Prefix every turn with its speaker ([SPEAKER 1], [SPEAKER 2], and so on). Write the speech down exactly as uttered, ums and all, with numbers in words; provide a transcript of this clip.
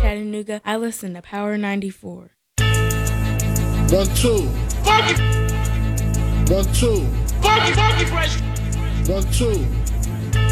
[SPEAKER 1] Chattanooga, I listen to Power ninety-four.
[SPEAKER 2] One, two.
[SPEAKER 3] Funky.
[SPEAKER 2] One, two.
[SPEAKER 3] Funky, funky fresh.
[SPEAKER 2] One, two.